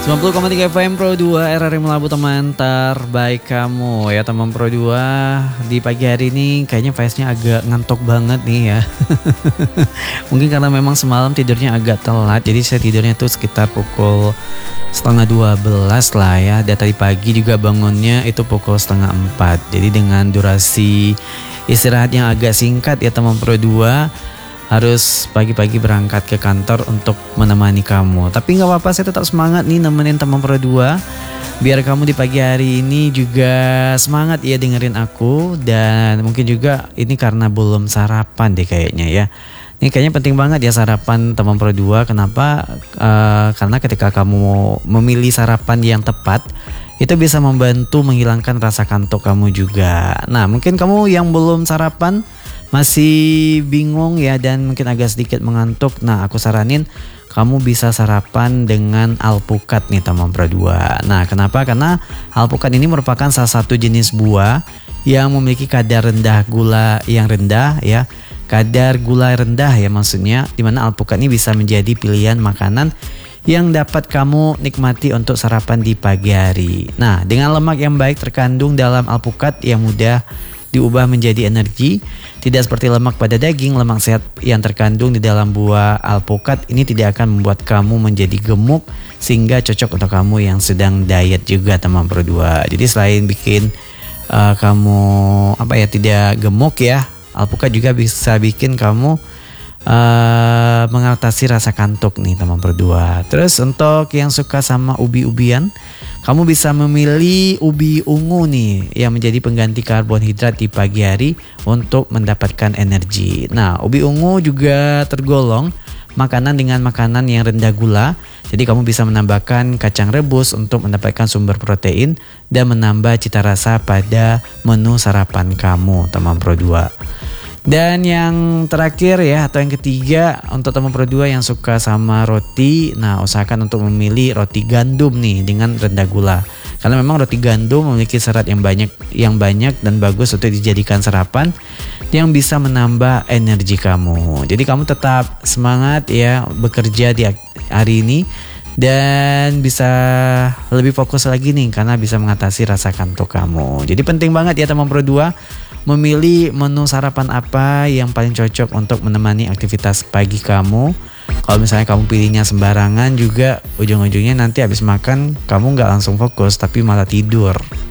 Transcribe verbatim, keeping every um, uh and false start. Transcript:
sembilan puluh koma tiga F M Pro dua R R I Melabu, teman terbaik kamu ya teman Pro dua. Di pagi hari ini kayaknya Faiznya agak ngantuk banget nih ya. Mungkin karena memang semalam tidurnya agak telat, jadi saya tidurnya tuh sekitar pukul setengah dua belas lah ya. Dan tadi pagi juga bangunnya itu pukul setengah empat. Jadi dengan durasi istirahat yang agak singkat ya teman Pro dua, harus pagi-pagi berangkat ke kantor untuk menemani kamu. Tapi gak apa-apa, saya tetap semangat nih nemenin teman Pro dua. Biar kamu di pagi hari ini juga semangat ya dengerin aku. Dan mungkin juga ini karena belum sarapan deh kayaknya ya. Ini kayaknya penting banget ya sarapan teman Pro dua. Kenapa? Uh, karena ketika kamu memilih sarapan yang tepat, itu bisa membantu menghilangkan rasa kantuk kamu juga. Nah, mungkin kamu yang belum sarapan masih bingung ya dan mungkin agak sedikit mengantuk. Nah, aku saranin kamu bisa sarapan dengan alpukat nih teman Pro dua. Nah, kenapa? Karena alpukat ini merupakan salah satu jenis buah yang memiliki kadar rendah gula yang rendah ya. Kadar gula rendah ya maksudnya, dimana alpukat ini bisa menjadi pilihan makanan yang dapat kamu nikmati untuk sarapan di pagi hari. Nah, dengan lemak yang baik terkandung dalam alpukat yang mudah diubah menjadi energi. Tidak seperti lemak pada daging, lemak sehat yang terkandung di dalam buah alpukat ini tidak akan membuat kamu menjadi gemuk, sehingga cocok untuk kamu yang sedang diet juga teman Pro dua. Jadi selain bikin uh, kamu apa ya tidak gemuk ya, alpukat juga bisa bikin kamu uh, mengatasi rasa kantuk nih teman Pro dua. Terus untuk yang suka sama ubi-ubian, kamu bisa memilih ubi ungu nih yang menjadi pengganti karbohidrat di pagi hari untuk mendapatkan energi. Nah, ubi ungu juga tergolong makanan dengan makanan yang rendah gula. Jadi kamu bisa menambahkan kacang rebus untuk mendapatkan sumber protein dan menambah cita rasa pada menu sarapan kamu teman Pro dua. Dan yang terakhir ya atau yang ketiga untuk teman Pro dua yang suka sama roti, nah usahakan untuk memilih roti gandum nih dengan rendah gula. Karena memang roti gandum memiliki serat yang banyak yang banyak dan bagus untuk dijadikan sarapan yang bisa menambah energi kamu. Jadi kamu tetap semangat ya bekerja di hari ini dan bisa lebih fokus lagi nih karena bisa mengatasi rasa kantuk kamu. Jadi penting banget ya teman Pro dua memilih menu sarapan apa yang paling cocok untuk menemani aktivitas pagi kamu. Kalau misalnya kamu pilihnya sembarangan juga ujung-ujungnya nanti habis makan kamu nggak langsung fokus tapi malah tidur.